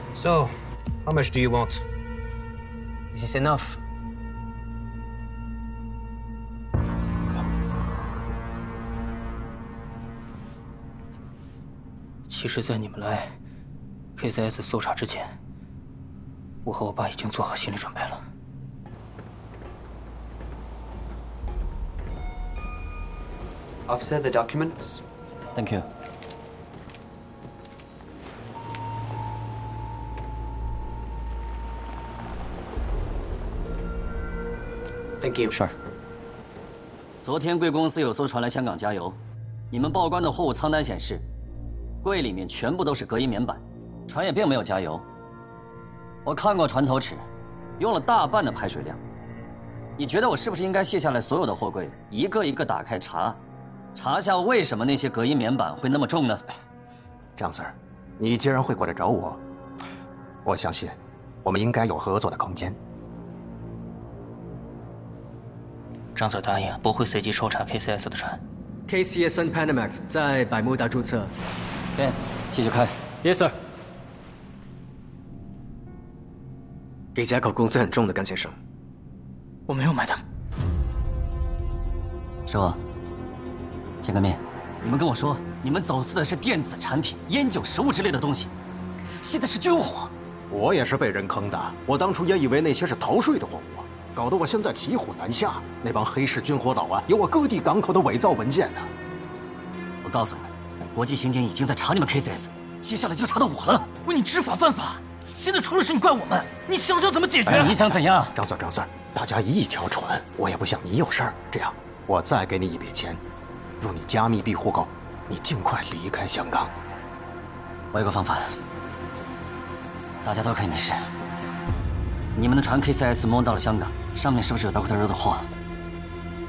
So, how much do you want? Is this enough? 其实，在你们来 KZS 搜查之前，我和我爸已经做好心理准备了。 Officer, the documents. Thank you. Thank you. Sure. 昨天贵公司有艘船来香港加油，你们报关的货物仓单显示，柜里面全部都是隔音棉板，船也并没有加油。我看过船头尺，用了大半的排水量。你觉得我是不是应该卸下来所有的货柜，一个一个打开查下为什么那些隔音棉板会那么重呢？ 张 Sir， 你既然会过来找我，我相信我们应该有合作的空间。 张 Sir 答应不会随机抽查 KCS 的船。 KCSN Panamax 在百慕达注册。 Ben， 继续开。 Yes sir。给甲口工罪很重的甘先生。 我没有买的。 师傅，见个面。你们跟我说，你们走私的是电子产品、烟酒、食物之类的东西，现在是军火。 我也是被人坑的，我当初也以为那些是逃税的货物，搞得我现在骑虎难下。那帮黑市军火佬啊，有我各地港口的伪造文件呢。 我告诉你们，国际刑警已经在查你们 KCS， 接下来就查到我了。 为你知法犯法，现在出了事你怪我们，你想怎么解决？ 你想怎样？ 张 Sir， 大家一条船，我也不想你有事儿。这样，我再给你一笔钱，入你加密庇护后，你尽快离开香港。 我有个方法，大家都可以没事。你们的船 KCS 摸到了香港，上面是不是有 Dr. Ro 的货？